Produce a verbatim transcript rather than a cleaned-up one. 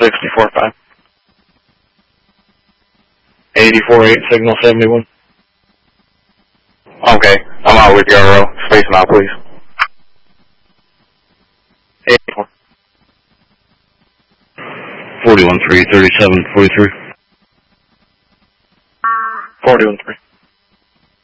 sixty-four five. eighty-four eight, signal seventy-one. Okay, I'm out with you, R O. Space now, please. eighty-four. forty-one three, thirty-seven forty-three. forty-one three.